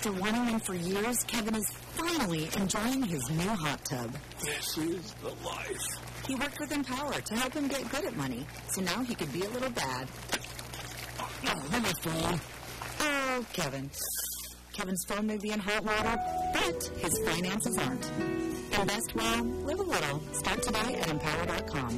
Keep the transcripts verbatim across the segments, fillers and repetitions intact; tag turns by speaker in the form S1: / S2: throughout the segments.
S1: After wanting one for years, Kevin is finally enjoying his new hot tub.
S2: This is the life.
S1: He worked with Empower to help him get good at money, so now he could be a little dad.
S2: Oh, my phone.
S1: Oh, Kevin. Kevin's phone may be in hot water, but his finances aren't. Invest well, live a little. Start today at empower dot com.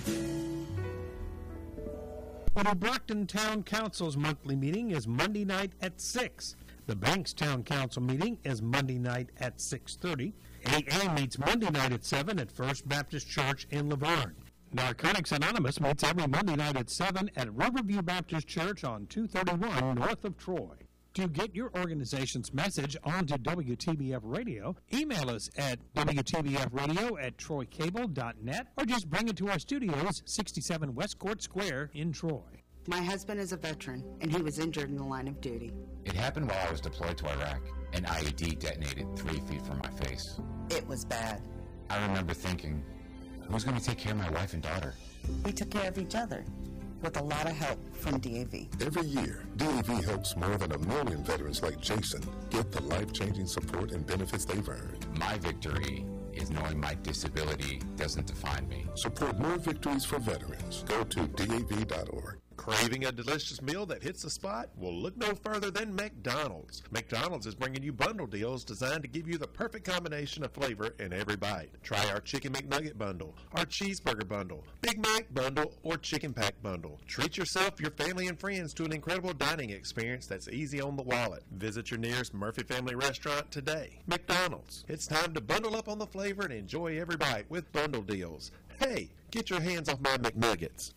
S3: The New Brockton Town Council's monthly meeting is Monday night at six. The Banks Town Council meeting is Monday night at six thirty. A A meets Monday night at seven at First Baptist Church in Laverne. Narcotics Anonymous meets every Monday night at seven at Riverview Baptist Church on two thirty-one north of Troy. To get your organization's message onto W T B F Radio, email us at W T B F radio at troy cable dot net or just bring it to our studios, sixty-seven West Court Square in Troy.
S4: My husband is a veteran, and he was injured in the line of duty.
S5: It happened while I was deployed to Iraq. An I E D detonated three feet from my face.
S4: It was bad.
S5: I remember thinking, who's going to take care of my wife and daughter?
S4: We took care of each other, with a lot of help from D A V.
S6: Every year, D A V helps more than a million veterans like Jason get the life-changing support and benefits they've earned.
S5: My victory is knowing my disability doesn't define me.
S6: Support more victories for veterans. Go to D A V dot org.
S7: Craving a delicious meal that hits the spot? Well, look no further than McDonald's. McDonald's is bringing you bundle deals designed to give you the perfect combination of flavor in every bite. Try our Chicken McNugget bundle, our Cheeseburger bundle, Big Mac bundle, or Chicken Pack bundle. Treat yourself, your family, and friends to an incredible dining experience that's easy on the wallet. Visit your nearest Murphy Family restaurant today. McDonald's. It's time to bundle up on the flavor and enjoy every bite with bundle deals. Hey, get your hands off my McNuggets.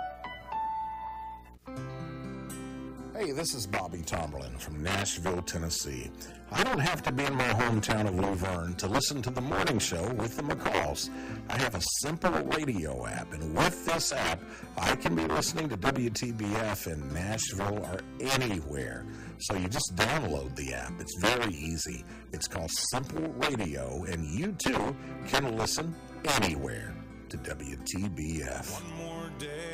S8: Hey, this is Bobby Tomberlin from Nashville, Tennessee. I don't have to be in my hometown of Luverne to listen to the morning show with the McCalls. I have a simple radio app, and with this app, I can be listening to W T B F in Nashville or anywhere. So you just download the app. It's very easy. It's called Simple Radio, and you too can listen anywhere to W T B F.
S2: One more day.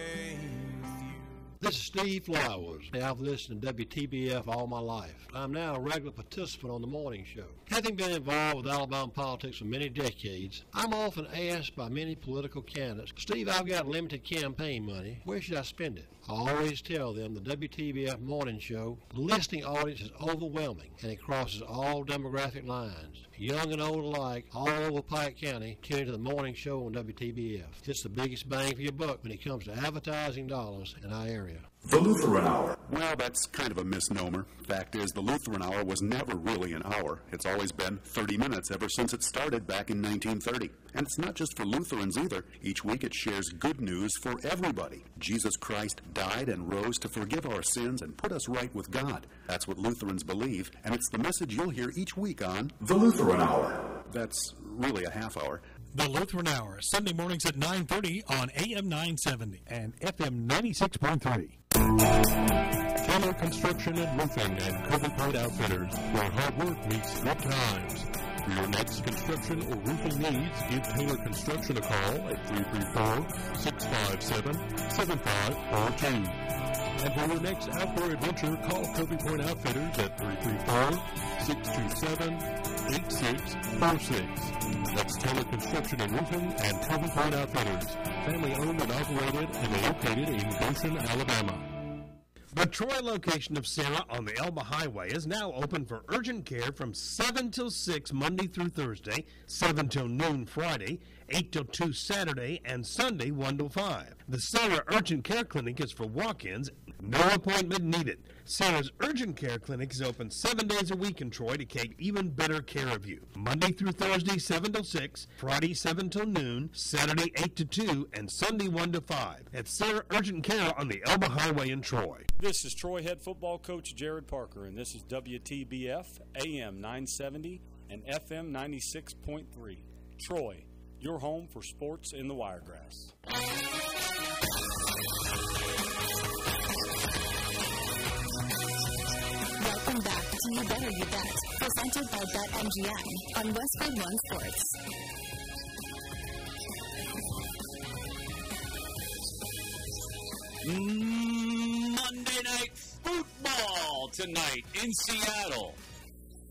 S9: This is Steve Flowers. I've listened to W T B F all my life. I'm now a regular participant on the morning show. Having been involved with Alabama politics for many decades, I'm often asked by many political candidates, Steve, I've got limited campaign money. Where should I spend it? I always tell them the W T B F morning show, the listening audience is overwhelming, and it crosses all demographic lines. Young and old alike, all over Pike County, tune into the morning show on W T B F. It's the biggest bang for your buck when it comes to advertising dollars in our area.
S10: The Lutheran Hour. Well, that's kind of a misnomer. Fact is, the Lutheran Hour was never really an hour. It's always been thirty minutes ever since it started back in nineteen thirty. And it's not just for Lutherans either. Each week it shares good news for everybody. Jesus Christ died and rose to forgive our sins and put us right with God. That's what Lutherans believe, and it's the message you'll hear each week on The Lutheran Hour. That's really a half hour.
S11: The Lutheran Hour, Sunday mornings at nine thirty on A M nine seventy
S3: and F M ninety-six point three.
S12: Taylor Construction and Roofing and Covey Point Outfitters, where hard work meets good times. For your next construction or roofing needs, give Taylor Construction a call at three three four, six five seven, seven five four two. And for your next outdoor adventure, call Covey Point Outfitters at three three four, six two seven, eight six four six. That's Taylor Construction and Roofing and Covey Point Outfitters, family owned and operated and located in Goshen, Alabama.
S3: The Troy location of Sarah on the Elba Highway is now open for urgent care from seven till six Monday through Thursday, seven till noon Friday, eight till two Saturday, and Sunday one till five. The Sarah Urgent Care Clinic is for walk-ins, no appointment needed. Sarah's Urgent Care Clinic is open seven days a week in Troy to take even better care of you. Monday through Thursday, seven till six, Friday, seven till noon, Saturday, eight to two, and Sunday, one to five. At Sarah Urgent Care on the Elba Highway in Troy.
S13: This is Troy head football coach Jared Parker, and this is W T B F, A M nine seventy and F M ninety-six point three. Troy, your home for sports in the Wiregrass.
S14: Welcome back to You Better You Bet, presented by BetMGM on Westwood One Sports.
S15: Monday Night Football tonight in Seattle.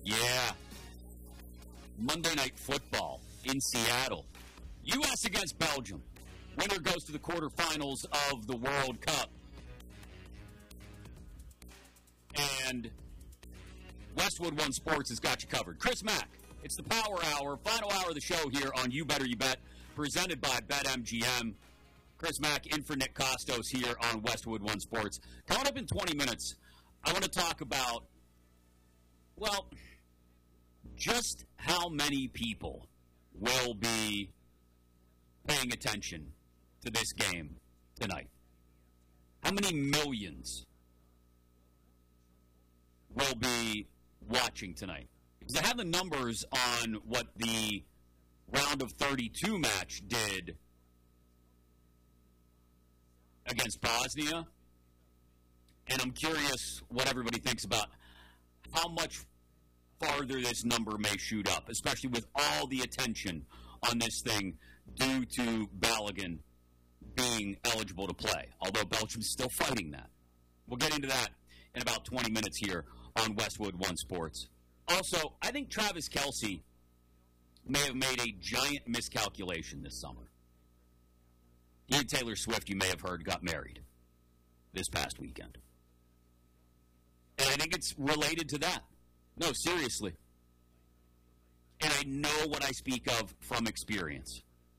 S15: Yeah. Monday Night Football in Seattle. U S against Belgium. Winner goes to the quarterfinals of the World Cup. And Westwood One Sports has got you covered. Chris Mack, it's the Power Hour, final hour of the show here on You Better You Bet, presented by BetMGM. Chris Mack in for Nick Costos here on Westwood One Sports. Coming up in twenty minutes, I want to talk about, well, just how many people will be paying attention to this game tonight. How many millions will be watching tonight? Because I have the numbers on what the round of thirty-two match did against Bosnia, and I'm curious what everybody thinks about how much farther this number may shoot up, especially with all the attention on this thing due to Balogun being eligible to play, although Belgium's still fighting that. We'll get into that in about twenty minutes here on Westwood One Sports. Also, I think Travis Kelce may have made a giant miscalculation this summer. He and Taylor Swift, you may have heard, got married this past weekend. And I think it's related to that. No, seriously. And I know what I speak of from experience.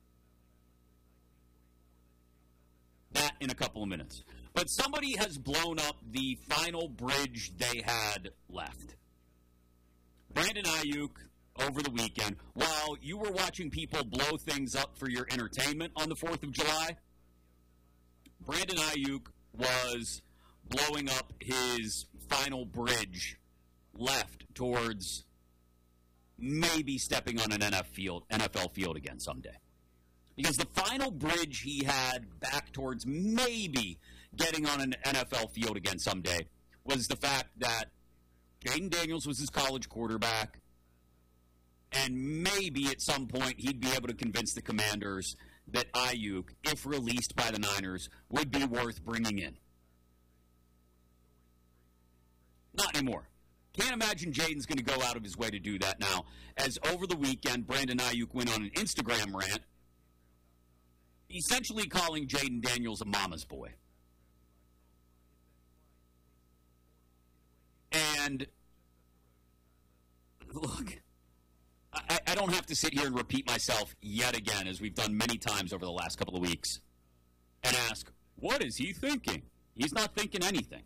S15: That in a couple of minutes. But somebody has blown up the final bridge they had left. Brandon Ayuk, over the weekend, while you were watching people blow things up for your entertainment on the fourth of July, Brandon Ayuk was blowing up his final bridge left towards maybe stepping on an N F L field again someday. Because the final bridge he had back towards maybe getting on an N F L field again someday was the fact that Jayden Daniels was his college quarterback, and maybe at some point he'd be able to convince the Commanders that Ayuk, if released by the Niners, would be worth bringing in. Not anymore. Can't imagine Jayden's going to go out of his way to do that now, as over the weekend, Brandon Ayuk went on an Instagram rant, essentially calling Jayden Daniels a mama's boy. And, look, I, I don't have to sit here and repeat myself yet again, as we've done many times over the last couple of weeks, and ask, what is he thinking? He's not thinking anything.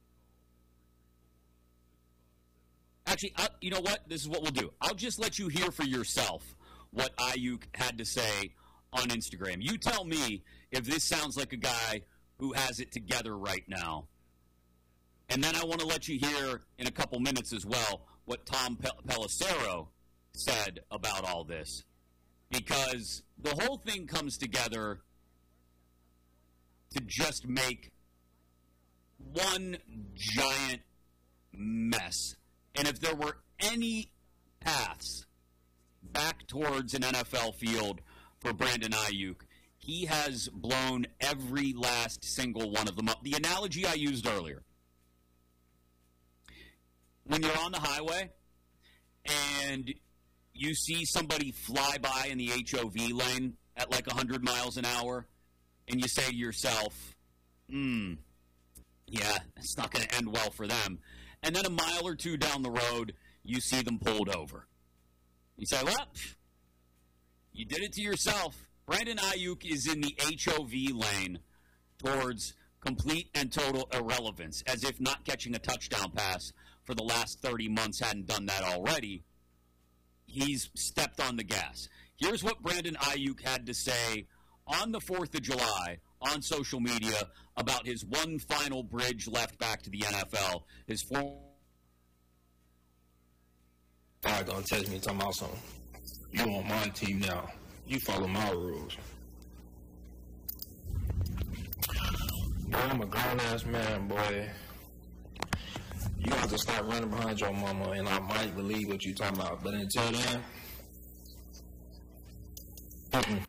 S15: Actually, I, you know what? This is what we'll do. I'll just let you hear for yourself what Ayuk had to say on Instagram. You tell me if this sounds like a guy who has it together right now. And then I want to let you hear in a couple minutes as well what Tom Pel- Pelissero said about all this. Because the whole thing comes together to just make one giant mess. And if there were any paths back towards an N F L field for Brandon Ayuk, he has blown every last single one of them up. The analogy I used earlier. When you're on the highway and you see somebody fly by in the H O V lane at like one hundred miles an hour, and you say to yourself, hmm, yeah, it's not going to end well for them. And then a mile or two down the road, you see them pulled over. You say, well, you did it to yourself. Brandon Ayuk is in the H O V lane towards complete and total irrelevance, as if not catching a touchdown pass for the last thirty months hadn't done that already. He's stepped on the gas. Here's what Brandon Ayuk had to say on the fourth of July on social media about his one final bridge left back to the N F L. His former
S16: guy gonna text me talking about something. You on my team now. You follow my rules. Boy, I'm a grown ass man, boy. You have to stop running behind your mama, and I might believe what you talking about. But until then, mm-mm.